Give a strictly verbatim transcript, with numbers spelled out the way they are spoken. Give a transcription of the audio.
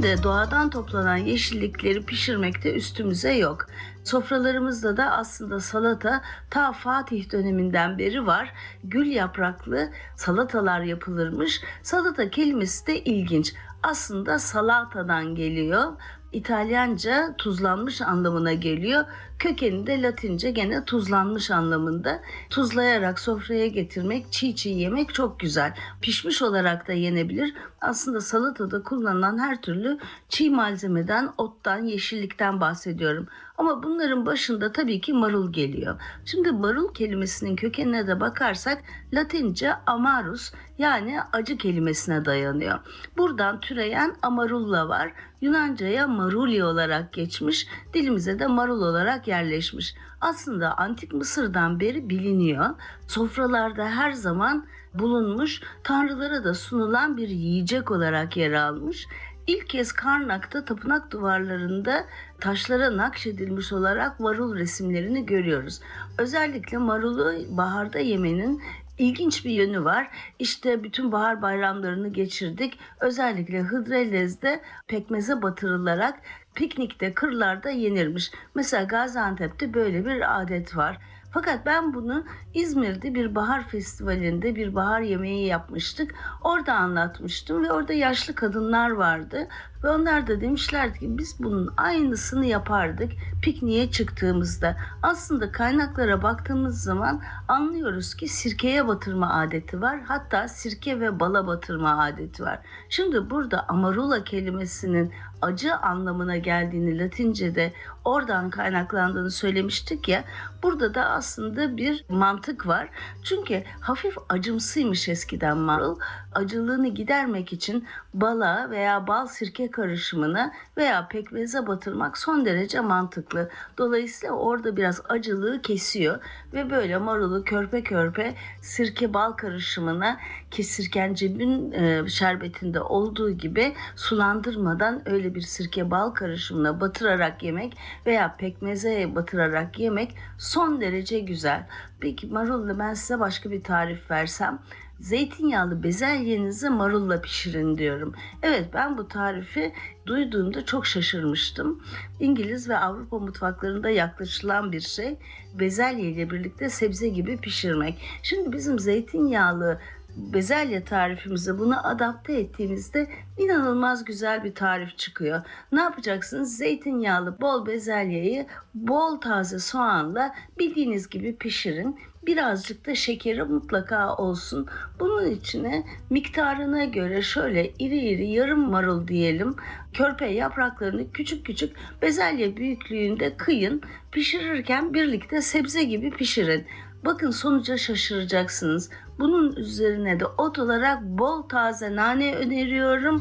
Bizim de doğadan toplanan yeşillikleri pişirmekte üstümüze yok. Sofralarımızda da aslında salata ta Fatih döneminden beri var. Gül yapraklı salatalar yapılırmış. Salata kelimesi de ilginç. Aslında salatadan geliyor. İtalyanca tuzlanmış anlamına geliyor. Kökeni de Latince gene tuzlanmış anlamında. Tuzlayarak sofraya getirmek, çiğ çiğ yemek çok güzel. Pişmiş olarak da yenebilir. Aslında salatada kullanılan her türlü çiğ malzemeden, ottan, yeşillikten bahsediyorum. Ama bunların başında tabii ki marul geliyor. Şimdi marul kelimesinin kökenine de bakarsak Latince amarus, yani acı kelimesine dayanıyor. Buradan türeyen amarulla var. Yunanca'ya maruli olarak geçmiş, dilimize de marul olarak yerleşmiş. Aslında Antik Mısır'dan beri biliniyor. Sofralarda her zaman bulunmuş, tanrılara da sunulan bir yiyecek olarak yer almış. İlk kez Karnak'ta tapınak duvarlarında taşlara nakşedilmiş olarak marul resimlerini görüyoruz. Özellikle marulu baharda yemenin İlginç bir yönü var. İşte bütün bahar bayramlarını geçirdik. Özellikle Hıdrellez'de pekmeze batırılarak piknikte, kırlarda yenirmiş. Mesela Gaziantep'te böyle bir adet var. Fakat ben bunu İzmir'de bir bahar festivalinde bir bahar yemeği yapmıştık. Orada anlatmıştım ve orada yaşlı kadınlar vardı. Ve onlar da demişlerdi ki biz bunun aynısını yapardık pikniğe çıktığımızda. Aslında kaynaklara baktığımız zaman anlıyoruz ki sirkeye batırma adeti var. Hatta sirke ve bala batırma adeti var. Şimdi burada amarula kelimesinin acı anlamına geldiğini Latince'de oradan kaynaklandığını söylemiştik ya. Burada da aslında bir mantık var. Çünkü hafif acımsıymış eskiden marul. Acılığını gidermek için bala veya bal sirke karışımına veya pekmeze batırmak son derece mantıklı. Dolayısıyla orada biraz acılığı kesiyor ve böyle marulu körpe körpe sirke bal karışımına, ki sirkencebin e, şerbetinde olduğu gibi sulandırmadan öyle bir sirke bal karışımına batırarak yemek veya pekmeze batırarak yemek son derece güzel. Peki marulla ben size başka bir tarif versem, zeytinyağlı bezelyenizi marulla pişirin diyorum. Evet, ben bu tarifi duyduğumda çok şaşırmıştım. İngiliz ve Avrupa mutfaklarında yaklaşılan bir şey. Bezelye ile birlikte sebze gibi pişirmek. Şimdi bizim zeytinyağlı bezelye tarifimize bunu adapte ettiğimizde inanılmaz güzel bir tarif çıkıyor. Ne yapacaksınız? Zeytinyağlı bol bezelyeyi bol taze soğanla bildiğiniz gibi pişirin. Birazcık da şekeri mutlaka olsun. Bunun içine miktarına göre şöyle iri iri yarım marul diyelim, körpe yapraklarını küçük küçük bezelye büyüklüğünde kıyın. Pişirirken birlikte sebze gibi pişirin. Bakın sonuca şaşıracaksınız. Bunun üzerine de ot olarak bol taze nane öneriyorum.